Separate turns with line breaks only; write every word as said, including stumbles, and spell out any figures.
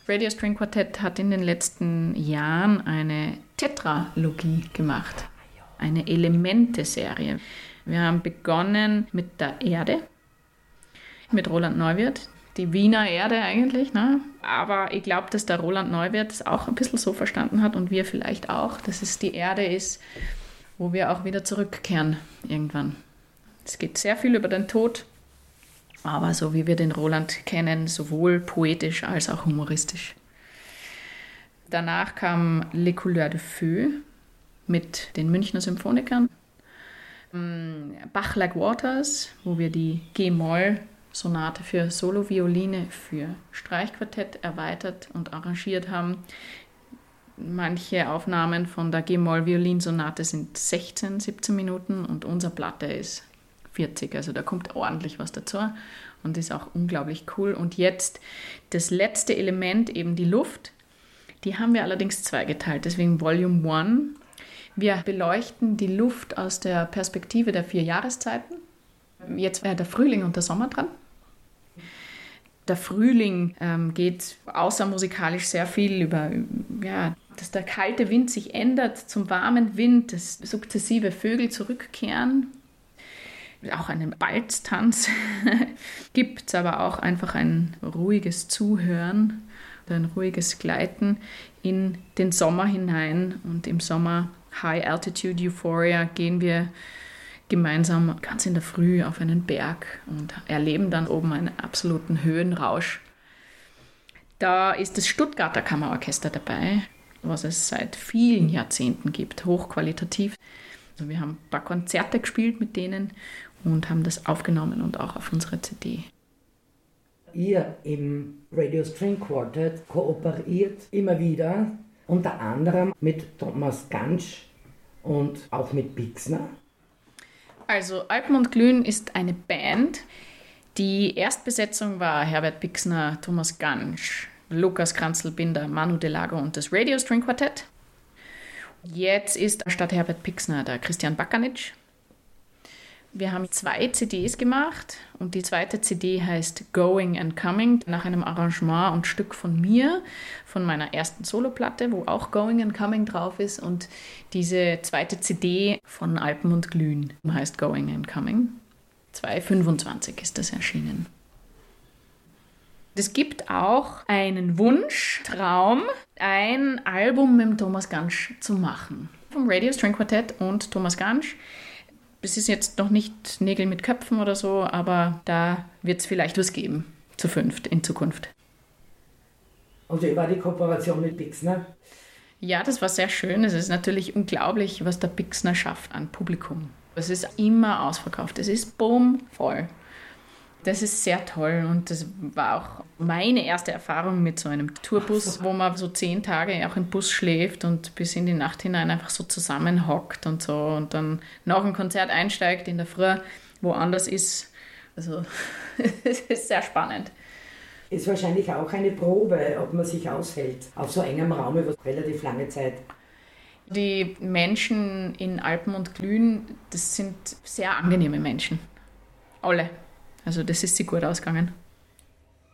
Radio String Quartet hat in den letzten Jahren eine Tetralogie gemacht, eine Elemente-Serie. Wir haben begonnen mit der Erde, mit Roland Neuwirth, die Wiener Erde eigentlich, ne? Aber ich glaube, dass der Roland Neuwirth es auch ein bisschen so verstanden hat und wir vielleicht auch, dass es die Erde ist, wo wir auch wieder zurückkehren irgendwann. Es geht sehr viel über den Tod, aber so wie wir den Roland kennen, sowohl poetisch als auch humoristisch. Danach kam Les Couleurs de Feu mit den Münchner Symphonikern. Bach-like Waters, wo wir die G-Moll-Sonate für Solo-Violine für Streichquartett erweitert und arrangiert haben. Manche Aufnahmen von der G-Moll-Violinsonate sind sechzehn, siebzehn Minuten und unsere Platte ist vierzig. Also da kommt ordentlich was dazu und ist auch unglaublich cool. Und jetzt das letzte Element, eben die Luft, die haben wir allerdings zweigeteilt, deswegen Volume One. Wir beleuchten die Luft aus der Perspektive der vier Jahreszeiten. Jetzt wäre der Frühling und der Sommer dran. Der Frühling ähm, geht außermusikalisch sehr viel über, ja, dass der kalte Wind sich ändert zum warmen Wind, dass sukzessive Vögel zurückkehren. Auch einen Balztanz gibt es, aber auch einfach ein ruhiges Zuhören, ein ruhiges Gleiten in den Sommer hinein. Und im Sommer High Altitude Euphoria gehen wir gemeinsam ganz in der Früh auf einen Berg und erleben dann oben einen absoluten Höhenrausch. Da ist das Stuttgarter Kammerorchester dabei, was es seit vielen Jahrzehnten gibt, hochqualitativ. Also wir haben ein paar Konzerte gespielt mit denen und haben das aufgenommen und auch auf unsere C D.
Ihr im Radio String Quartet kooperiert immer wieder, unter anderem mit Thomas Gansch und auch mit Bixner.
Also Alpen und Glühen ist eine Band. Die Erstbesetzung war Herbert Bixner, Thomas Gansch, Lukas Kranzl-Binder, Manu Delago und das Radio String Quartett. Jetzt ist statt Herbert Bixner der Christian Bakanitsch. Wir haben zwei C Ds gemacht und die zweite C D heißt Going and Coming, nach einem Arrangement und Stück von mir, von meiner ersten Soloplatte, wo auch Going and Coming drauf ist. Und diese zweite C D von Alpen und Glühen heißt Going and Coming. zweitausendfünfundzwanzig ist das erschienen. Es gibt auch einen Wunsch, Traum, ein Album mit Thomas Gansch zu machen. Vom Radio String Quartett und Thomas Gansch. Es ist jetzt noch nicht Nägel mit Köpfen oder so, aber da wird es vielleicht was geben, zu fünft, in Zukunft.
Und wie war die Kooperation mit Bixner?
Ja, das war sehr schön. Es ist natürlich unglaublich, was der Bixner schafft an Publikum. Es ist immer ausverkauft. Es ist boom voll. Das ist sehr toll und das war auch meine erste Erfahrung mit so einem Tourbus, wo man so zehn Tage auch im Bus schläft und bis in die Nacht hinein einfach so zusammenhockt und so und dann nach dem Konzert einsteigt in der Früh, woanders ist. Also es ist sehr spannend.
Ist wahrscheinlich auch eine Probe, ob man sich aushält auf so engem Raum über relativ lange Zeit.
Die Menschen in Alpen und Glühen, das sind sehr angenehme Menschen. Alle. Also das ist sie gut ausgegangen.